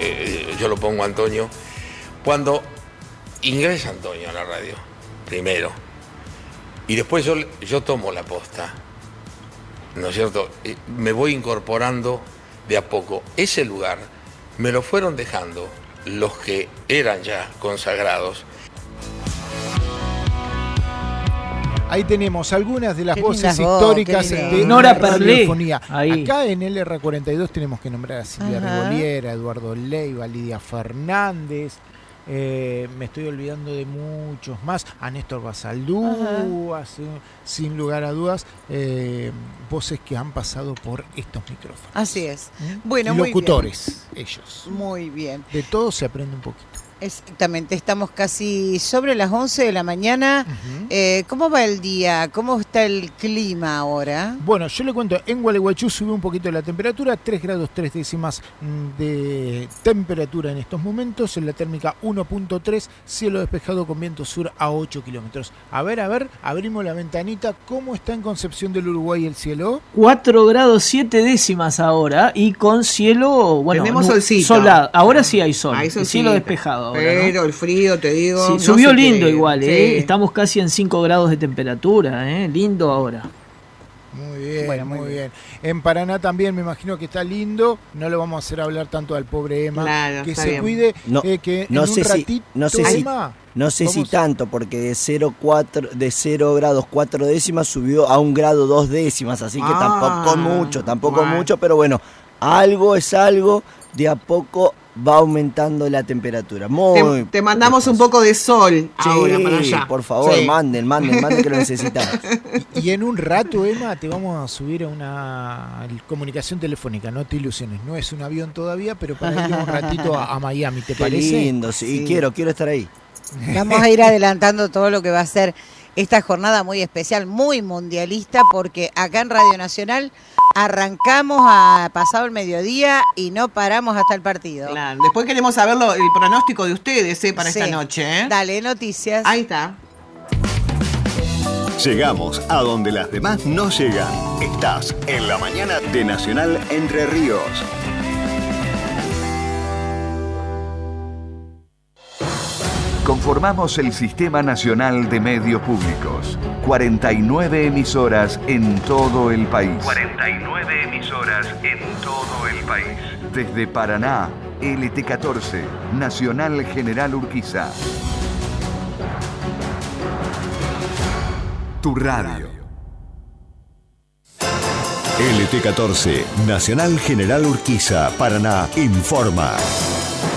yo lo pongo a Antonio, cuando ingresa Antonio a la radio, primero, y después yo tomo la posta, ¿no es cierto? Me voy incorporando de a poco. Ese lugar me lo fueron dejando los que eran ya consagrados. Ahí tenemos algunas de las voces históricas de Nora la Perlé. radiofonía. Ahí. Acá en LR42 tenemos que nombrar a Silvia Rigoliera, Eduardo Leiva, Lidia Fernández. Me estoy olvidando de muchos más. A Néstor Basaldú, sin lugar a dudas, voces que han pasado por estos micrófonos. Así es. Bueno, muy locutores, ellos. Muy bien. De todo se aprende un poquito. Exactamente, estamos casi sobre las 11 de la mañana. ¿Cómo va el día? ¿Cómo está el clima ahora? Bueno, yo le cuento, en Gualeguaychú subió un poquito la temperatura, 3 grados 3 décimas de temperatura en estos momentos, en la térmica 1.3, cielo despejado con viento sur a 8 kilómetros. A ver, abrimos la ventanita, ¿cómo está en Concepción del Uruguay el cielo? 4 grados 7 décimas ahora y con cielo, bueno, tenemos solcito. Solado. Ahora sí hay sol, Hay el cielo despejado. Pero ¿no? el frío, te digo. Sí, no subió lindo igual, sí. Estamos casi en 5 grados de temperatura, lindo ahora. Muy bien, Bueno, muy bien. En Paraná también me imagino que está lindo. No le vamos a hacer hablar tanto al pobre Emma. Claro, que está se bien. cuide, No, que no en sé un si- ratito, no sé si- Emma, No sé si vamos- tanto, porque de 0 grados 4 décimas subió a 1 grado 2 décimas, así que tampoco mucho, pero bueno, algo es algo, de a poco va aumentando la temperatura. Te mandamos un poco de sol ahora para allá. Sí, por favor, Sí. manden que lo necesitamos. Y en un rato, Emma, te vamos a subir a una comunicación telefónica, no te ilusiones, no es un avión todavía, pero para ir un ratito a Miami, ¿te Qué parece? lindo, sí, quiero estar ahí. Vamos a ir adelantando todo lo que va a ser esta jornada muy especial, muy mundialista, porque acá en Radio Nacional arrancamos a pasado el mediodía y no paramos hasta el partido. Claro. Después queremos saber el pronóstico de ustedes para Sí. esta noche. Dale, noticias. Ahí está. Llegamos a donde las demás no llegan. Estás en la mañana de Nacional Entre Ríos. Conformamos el Sistema Nacional de Medios Públicos. 49 emisoras en todo el país. 49 emisoras en todo el país. Desde Paraná, LT14, Nacional General Urquiza. Tu radio. LT14, Nacional General Urquiza, Paraná, informa.